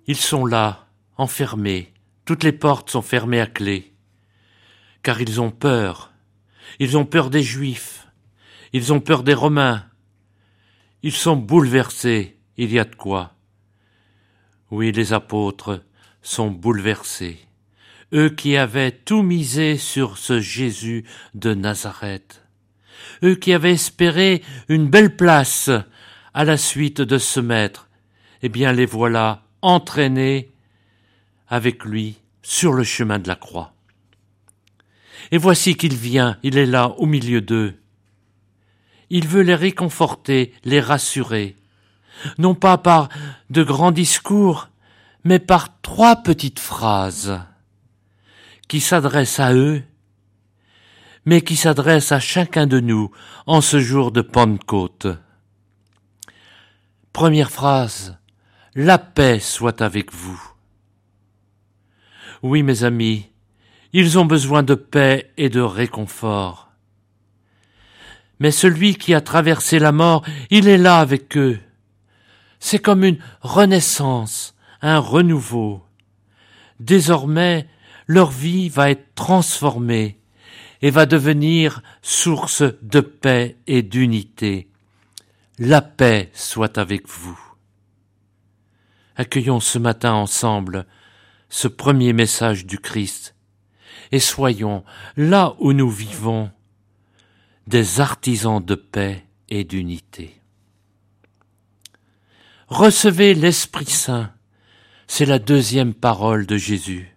Ils sont là, enfermés, toutes les portes sont fermées à clé, car ils ont peur des Juifs, ils ont peur des Romains, ils sont bouleversés, il y a de quoi. Oui, les apôtres sont bouleversés, eux qui avaient tout misé sur ce Jésus de Nazareth, eux qui avaient espéré une belle place à la suite de ce maître, eh bien les voilà entraînés avec lui sur le chemin de la croix. Et voici qu'il vient, il est là au milieu d'eux. Il veut les réconforter, les rassurer, non pas par de grands discours, mais par 3 petites phrases qui s'adressent à eux, mais qui s'adressent à chacun de nous en ce jour de Pentecôte. Première phrase, la paix soit avec vous. Oui, mes amis, ils ont besoin de paix et de réconfort. Mais celui qui a traversé la mort, il est là avec eux. C'est comme une renaissance, un renouveau. Désormais, leur vie va être transformée et va devenir source de paix et d'unité. La paix soit avec vous. Accueillons ce matin ensemble ce premier message du Christ et soyons, là où nous vivons, des artisans de paix et d'unité. Recevez l'Esprit Saint, c'est la 2e parole de Jésus.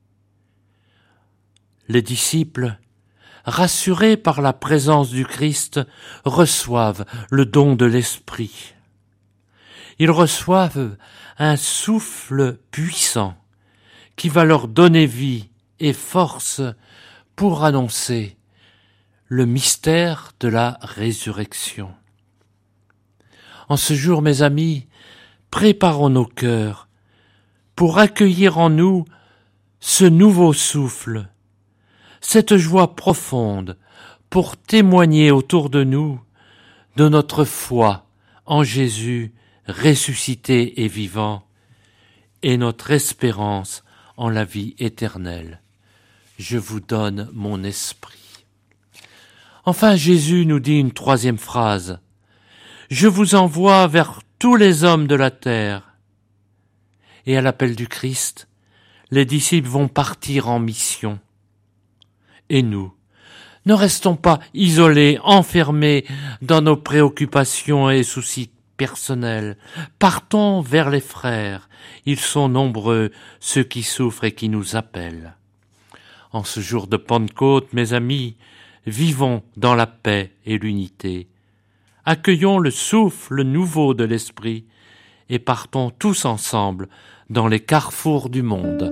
Les disciples, rassurés par la présence du Christ, reçoivent le don de l'Esprit. Ils reçoivent un souffle puissant qui va leur donner vie et force pour annoncer le mystère de la résurrection. En ce jour, mes amis, préparons nos cœurs pour accueillir en nous ce nouveau souffle, cette joie profonde pour témoigner autour de nous de notre foi en Jésus ressuscité et vivant et notre espérance en la vie éternelle. Je vous donne mon esprit. Enfin, Jésus nous dit une 3e phrase. Je vous envoie vers tous les hommes de la terre. Et à l'appel du Christ, les disciples vont partir en mission. Et nous, ne restons pas isolés, enfermés dans nos préoccupations et soucis personnels. Partons vers les frères. Ils sont nombreux, ceux qui souffrent et qui nous appellent. En ce jour de Pentecôte, mes amis, vivons dans la paix et l'unité. Accueillons le souffle nouveau de l'Esprit et partons tous ensemble dans les carrefours du monde.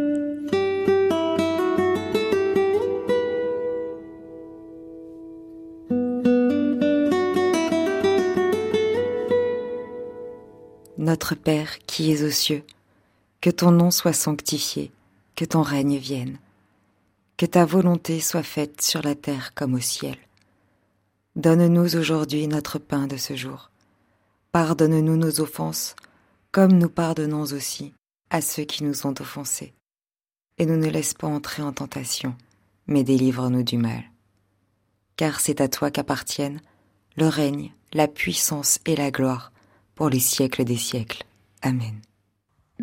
Notre Père qui es aux cieux, que ton nom soit sanctifié, que ton règne vienne, que ta volonté soit faite sur la terre comme au ciel. Donne-nous aujourd'hui notre pain de ce jour. Pardonne-nous nos offenses, comme nous pardonnons aussi à ceux qui nous ont offensés. Et ne nous laisse pas entrer en tentation, mais délivre-nous du mal. Car c'est à toi qu'appartiennent le règne, la puissance et la gloire, pour les siècles des siècles. Amen.